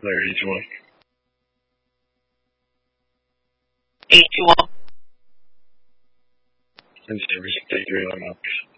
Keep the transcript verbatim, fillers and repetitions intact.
Larry Joy. eight two one. And Service State three eleven officers.